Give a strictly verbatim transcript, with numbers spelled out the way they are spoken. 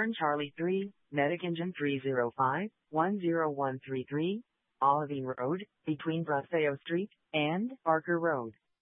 Warren Charlie three, Medic Engine three zero five, one zero one three three, Olivine Road, between Braceo Street and Barker Road.